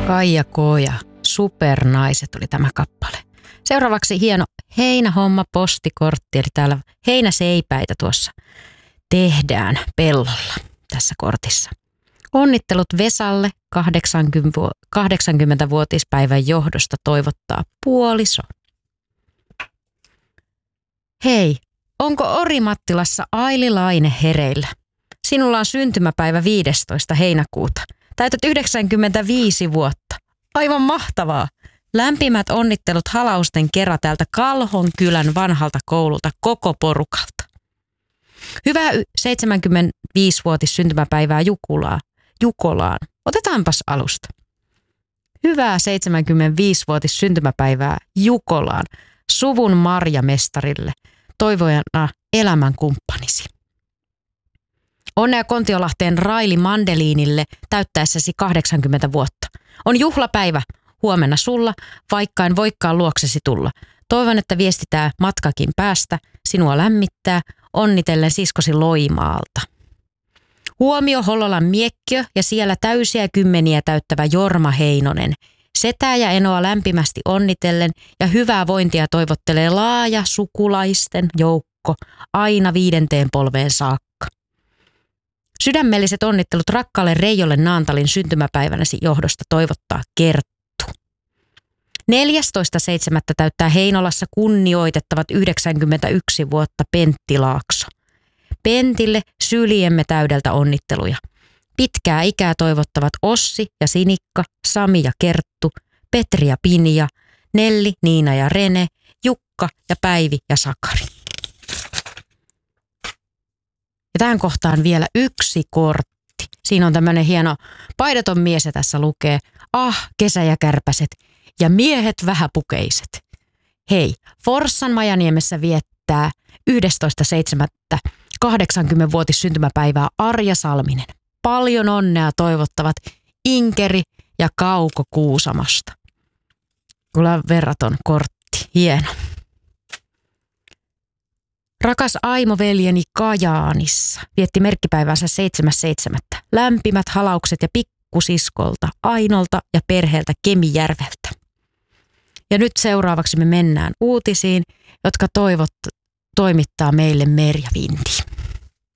Kaija K. ja Supernaiset oli tämä kappale. Seuraavaksi hieno heinähomma postikortti, eli täällä heinäseipäitä tuossa tehdään pellolla tässä kortissa. Onnittelut Vesalle 80-vuotispäivän johdosta toivottaa puoliso. Hei, onko Orimattilassa Aili Laine hereillä? Sinulla on syntymäpäivä 15. heinäkuuta. Täytät 95 vuotta. Aivan mahtavaa. Lämpimät onnittelut halausten kerran täältä Kalhon kylän vanhalta koululta koko porukalta. Hyvää 75-vuotis syntymäpäivää Jukolaan. Otetaanpas alusta. Hyvää 75-vuotis syntymäpäivää Jukolaan, suvun marjamestarille, toivojana elämänkumppanisi. Onnea Kontiolahteen Raili Mandeliinille täyttäessäsi 80 vuotta. On juhlapäivä huomenna sulla, vaikka en voikaan luoksesi tulla. Toivon, että viestitää matkakin päästä, sinua lämmittää, onnitellen siskosi Loimaalta. Huomio Hollolan Miekkiö ja siellä täysiä kymmeniä täyttävä Jorma Heinonen. Setää ja Enoa lämpimästi onnitellen ja hyvää vointia toivottelee laaja sukulaisten joukko aina 5. polveen saakka. Sydämelliset onnittelut rakkaalle Reijolle Naantalin syntymäpäivänäsi johdosta toivottaa Kerttu. 14.7. täyttää Heinolassa kunnioitettavat 91 vuotta Pentti Laakso. Pentille syliemme täydeltä onnitteluja. Pitkää ikää toivottavat Ossi ja Sinikka, Sami ja Kerttu, Petri ja Pinja, Nelli, Niina ja Rene, Jukka ja Päivi ja Sakari. Ja tähän kohtaan vielä yksi kortti. Siinä on tämmöinen hieno paidaton mies ja tässä lukee, kesä ja kärpäset ja miehet vähäpukeiset. Hei, Forssan Majaniemessä viettää 11.7. 80-vuotis syntymäpäivää Arja Salminen. Paljon onnea toivottavat Inkeri ja Kauko Kuusamosta. Kyllä verraton kortti, hieno. Rakas Aimo-veljeni Kajaanissa vietti merkkipäivänsä 7.7. Lämpimät halaukset ja pikkusiskolta, Ainolta ja perheeltä Kemijärveltä. Ja nyt seuraavaksi me mennään uutisiin, jotka toimittaa meille Merja Vindi.